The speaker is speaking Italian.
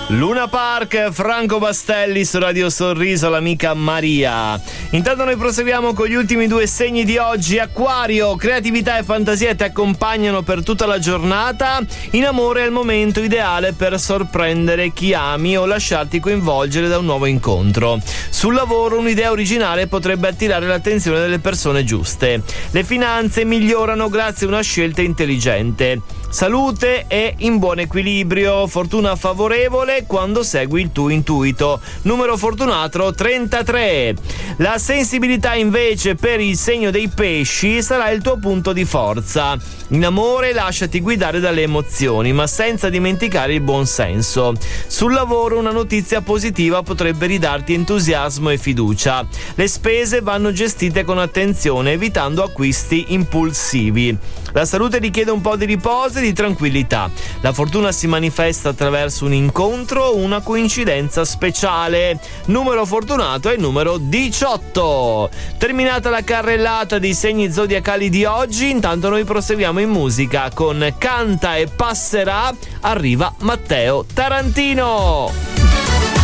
Luna Park, Franco Bastelli su Radio Sorriso, l'amica Maria. Intanto noi proseguiamo con gli ultimi due segni di oggi. Acquario, creatività e fantasia ti accompagnano per tutta la giornata. In amore è il momento ideale per sorprendere chi ami o lasciarti coinvolgere da un nuovo incontro. Sul lavoro un'idea originale potrebbe attirare l'attenzione delle persone giuste. Le finanze migliorano grazie a una scelta intelligente. Salute è in buon equilibrio, fortuna favorevole quando segui il tuo intuito. Numero fortunato 33. La sensibilità invece per il segno dei pesci sarà il tuo punto di forza. In amore lasciati guidare dalle emozioni, ma senza dimenticare il buon senso. Sul lavoro una notizia positiva potrebbe ridarti entusiasmo e fiducia. Le spese vanno gestite con attenzione, evitando acquisti impulsivi. La salute richiede un po' di riposo e di tranquillità. La fortuna si manifesta attraverso un incontro o una coincidenza speciale. Numero fortunato è il numero 18. Terminata la carrellata dei segni zodiacali di oggi, intanto noi proseguiamo in musica con Canta e passerà. Arriva Matteo Tarantino.